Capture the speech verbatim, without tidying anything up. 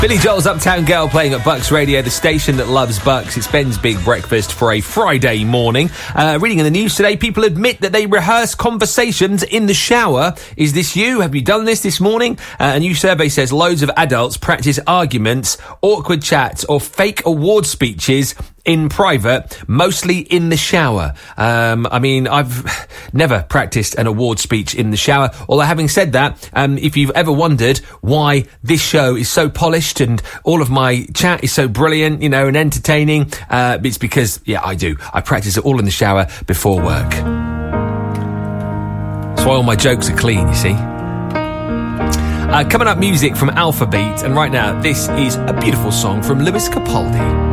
Billy Joel's Uptown Girl playing at Bucks Radio, the station that loves Bucks. It's Ben's Big Breakfast for a Friday morning. Uh, reading in the news today, people admit that they rehearse conversations in the shower. Is this you? Have you done this this morning? Uh, a new survey says loads of adults practice arguments, awkward chats or fake award speeches in private, mostly in the shower. Um, I mean, I've never practiced an award speech in the shower. Although, having said that, um, if you've ever wondered why this show is so polished and all of my chat is so brilliant, you know, and entertaining, uh, it's because, yeah, I do. I practice it all in the shower before work. That's why all my jokes are clean, you see. Uh, coming up, music from Alpha Beat, and right now, this is a beautiful song from Lewis Capaldi.